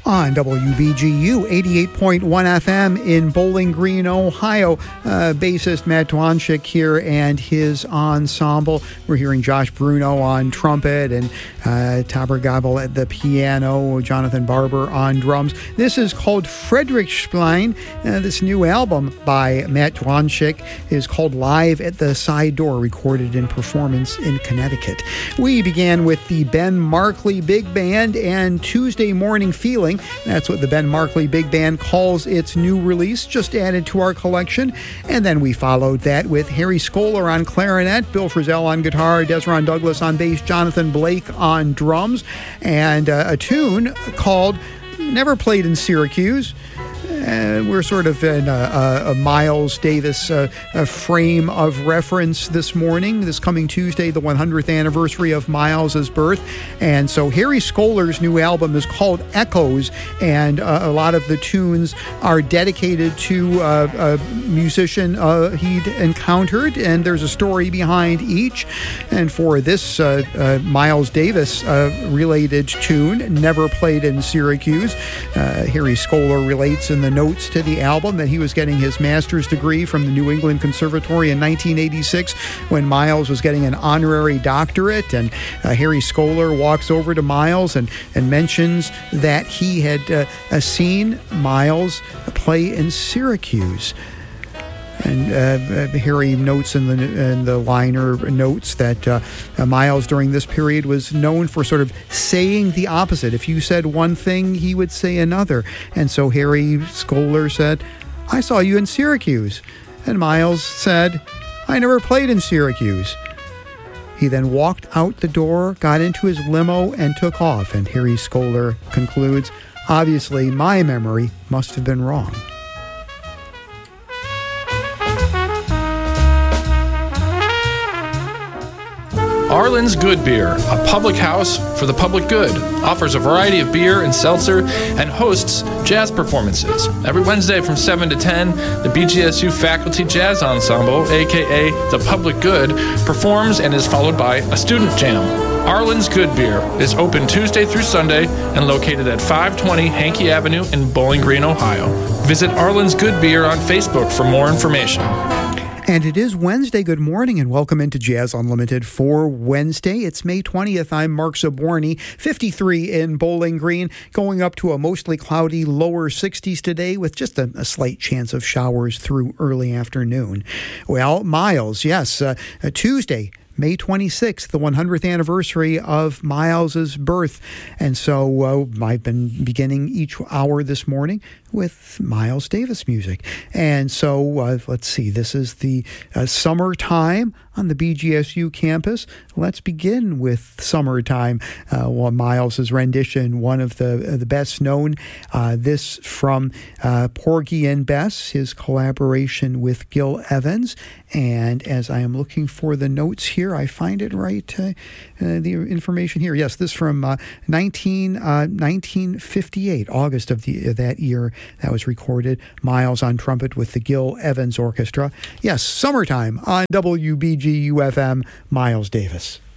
On WBGU 88.1 FM in Bowling Green, Ohio. Bassist Matt Dwanchik here and his ensemble. We're hearing Josh Bruno on trumpet and Tabor Gabel at the piano, Jonathan Barber on drums. This is called Friedrichspein. This new album by Matt Dwanchik is called Live at the Side Door, recorded in performance in Connecticut. We began with the Ben Markley Big Band and Tuesday Morning Feeling. That's what the Ben Markley Big Band calls its new release, just added to our collection. And then we followed that with Harry Skoler on clarinet, Bill Frisell on guitar, Desron Douglas on bass, Jonathan Blake on drums, and a tune called Never Played in Syracuse. We're sort of in a Miles Davis frame of reference this morning, this coming Tuesday, the 100th anniversary of Miles's birth. And so Harry Skoler's new album is called Echoes, and a lot of the tunes are dedicated to a musician he'd encountered, and there's a story behind each. And for this Miles Davis related tune, Never Played in Syracuse, Harry Skoler relates in the notes to the album that he was getting his master's degree from the New England Conservatory in 1986 when Miles was getting an honorary doctorate, and Harry Skoler walks over to Miles and mentions that he had seen Miles play in Syracuse. And Harry notes in the liner notes that Miles during this period was known for sort of saying the opposite. If you said one thing, he would say another. And so Harry Skoler said, "I saw you in Syracuse." And Miles said, "I never played in Syracuse." He then walked out the door, got into his limo, and took off. And Harry Skoler concludes, "Obviously, my memory must have been wrong." Arlen's Good Beer, a public house for the public good, offers a variety of beer and seltzer and hosts jazz performances. Every Wednesday from 7 to 10, the BGSU Faculty Jazz Ensemble, aka The Public Good, performs and is followed by a student jam. Arlen's Good Beer is open Tuesday through Sunday and located at 520 Hankey Avenue in Bowling Green, Ohio. Visit Arlen's Good Beer on Facebook for more information. And it is Wednesday. Good morning and welcome into Jazz Unlimited for Wednesday. It's May 20th. I'm Mark Zaborny, 53 in Bowling Green, going up to a mostly cloudy lower 60s today with just a slight chance of showers through early afternoon. Well, Miles, yes, Tuesday, May 26th, the 100th anniversary of Miles's birth. And so I've been beginning each hour this morning with Miles Davis music. And so let's see, this is the Summertime on the BGSU campus. Let's begin with Summertime, Miles's rendition, one of the best known. This from Porgy and Bess, his collaboration with Gil Evans. And as I am looking for the notes here, I find it right, the information here. Yes, this from 1958, August of that year. That was recorded. Miles on trumpet with the Gil Evans Orchestra. Yes, Summertime on WBGU-FM, Miles Davis.